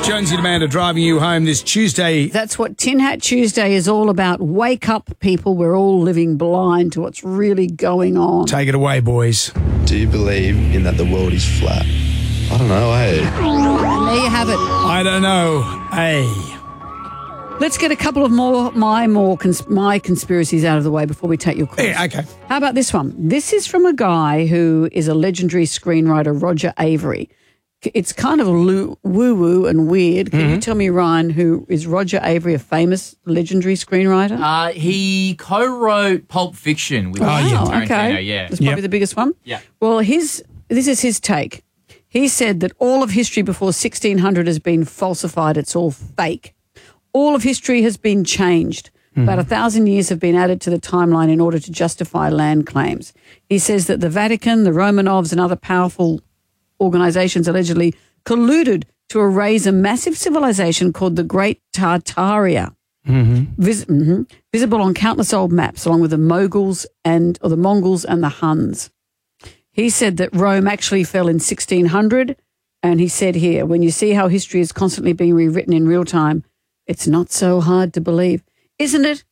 Jonesy and Amanda driving you home this Tuesday. That's what Tin Hat Tuesday is all about. Wake up, people. We're all living blind to what's really going on. Take it away, boys. Do you believe in that the world is flat? I don't know, And there you have it. I don't know. Hey. Let's get a couple of my conspiracies out of the way before we take your calls. Yeah, okay. How about this one? This is from a guy who is a legendary screenwriter, Roger Avery. It's kind of woo-woo and weird. Can you tell me, Ryan, who is Roger Avery, a famous legendary screenwriter? He co-wrote Pulp Fiction with Tarantino. Okay. Yeah. That's probably the biggest one. Yeah. Well, this is his take. He said that all of history before 1600 has been falsified. It's all fake. All of history has been changed. About 1,000 years have been added to the timeline in order to justify land claims. He says that the Vatican, the Romanovs, and other powerful organizations allegedly colluded to erase a massive civilization called the Great Tartaria, visible on countless old maps, along with the Mongols and the Huns. He said that Rome actually fell in 1600, and he said here, when you see how history is constantly being rewritten in real time, it's not so hard to believe. Isn't it?